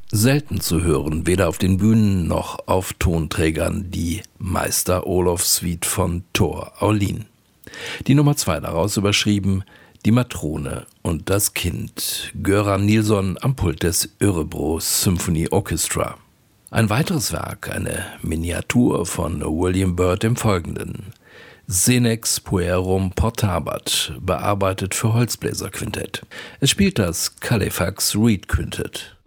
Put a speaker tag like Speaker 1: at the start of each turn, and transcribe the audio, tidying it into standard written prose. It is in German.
Speaker 1: Selten zu hören, weder auf den Bühnen noch auf Tonträgern, die Meister-Olof-Suite von Tor Aulin. Die Nummer 2 daraus überschrieben Die Matrone und das Kind, Göran Nilsson am Pult des Örebro Symphony Orchestra. Ein weiteres Werk, eine Miniatur von William Byrd im Folgenden. Senex Puerum Portabat, bearbeitet für Holzbläserquintett. Es spielt das Calefax Reed Quintett.